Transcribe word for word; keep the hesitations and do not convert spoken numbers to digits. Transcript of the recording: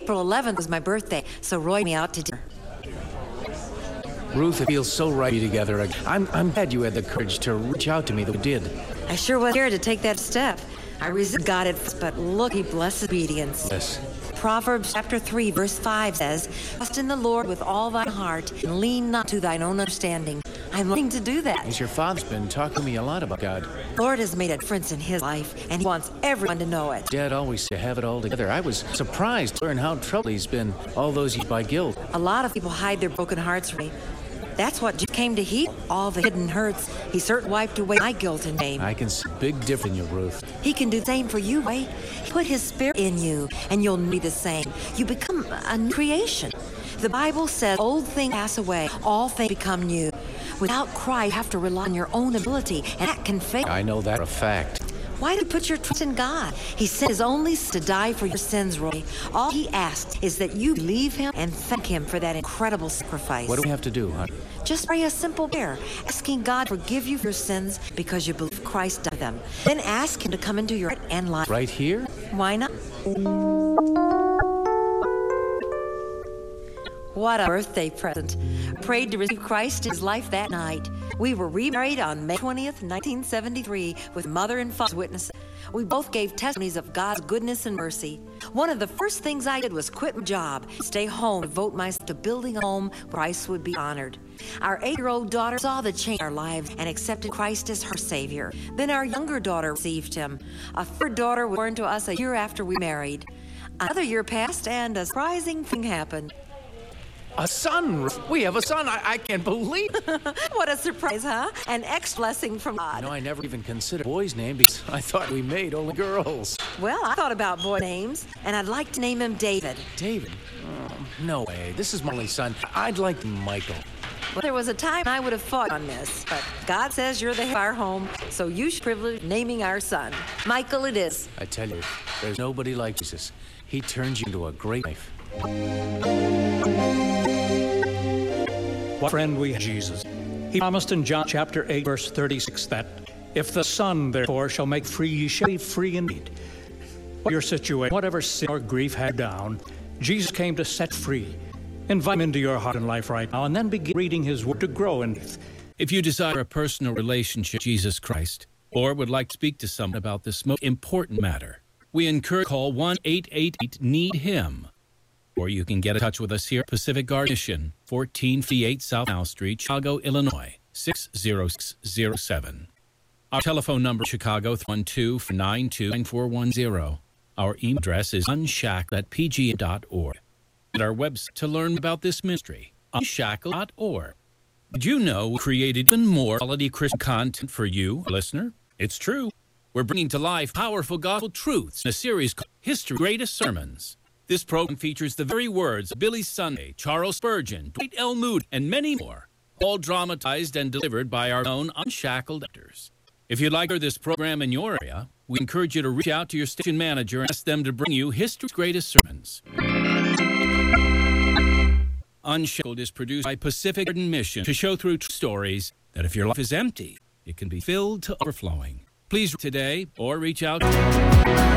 April eleventh was my birthday, so Roy me out to dinner. Ruth, it feels so right to be together again. I'm, I'm glad you had the courage to reach out to me that you did. I sure was scared to take that step. I resisted God at first, but look, he blessed obedience. Yes. Proverbs chapter three, verse five says, "Trust in the Lord with all thine heart, and lean not to thine own understanding." I'm learning to do that. As your father's been talking to me a lot about God. The Lord has made a difference in his life, and he wants everyone to know it. Dad always said to have it all together. I was surprised to learn how troubled he's been all those years by guilt. A lot of people hide their broken hearts from me. That's what Jesus came to heal, all the hidden hurts. He certainly wiped away my guilt and shame. I can see a big difference in you, Ruth. He can do the same for you, Ray. He put his spirit in you, and you'll be the same. You become a new creation. The Bible says, old things pass away, all things become new. Without Christ, you have to rely on your own ability, and that can fail. I know that for a fact. Why do you put your trust in God? He sent his only son to die for your sins, Roy. All he asks is that you believe him and thank him for that incredible sacrifice. What do we have to do, huh? Just pray a simple prayer, asking God to forgive you for your sins because you believe Christ died for them. Then ask him to come into your heart and life. Right here? Why not? What a birthday present. Prayed to receive Christ in his life that night. We were remarried on May twentieth, nineteen seventy-three, with mother and father witnesses. We both gave testimonies of God's goodness and mercy. One of the first things I did was quit my job, stay home, devote myself to building a home where Christ would be honored. Our eight-year-old daughter saw the change in our lives and accepted Christ as her Savior. Then our younger daughter received him. A third daughter was born to us a year after we married. Another year passed, and a surprising thing happened. A son! We have a son! I, I can't believe it! What a surprise, huh? An extra blessing from God. You know, I never even considered a boy's name because I thought we made only girls. Well, I thought about boy names, and I'd like to name him David. David? Oh, no way. This is my only son. I'd like Michael. Well, there was a time I would have fought on this, but God says you're the head of our home, so you should privilege naming our son. Michael it is. I tell you, there's nobody like Jesus. He turns you into a great life. What friend we have, Jesus. He promised in John chapter eight, verse thirty-six, that if the Son, therefore, shall make free, ye shall be free indeed. What your situation, whatever sin or grief had down, Jesus came to set free. Invite him into your heart and life right now, and then begin reading his word to grow in faith. If you desire a personal relationship with Jesus Christ, or would like to speak to someone about this most important matter, we encourage call one eight eight eight need him. Or you can get in touch with us here at Pacific Garden Mission, fourteen fifty-eight South Howe Street, Chicago, Illinois, six zero six zero seven. Our telephone number is Chicago, three one two, nine two nine four one zero. Our email address is unshackled at p g a dot org. And our website to learn about this ministry, unshackled dot org. Did you know we created even more quality Christian content for you, listener? It's true. We're bringing to life powerful gospel truths in a series called History's Greatest Sermons. This program features the very words of Billy Sunday, Charles Spurgeon, Dwight L. Moody, and many more, all dramatized and delivered by our own unshackled actors. If you'd like to hear this program in your area, we encourage you to reach out to your station manager and ask them to bring you History's Greatest Sermons. Unshackled is produced by Pacific Garden Mission to show through true stories that if your life is empty, it can be filled to overflowing. Please today or reach out.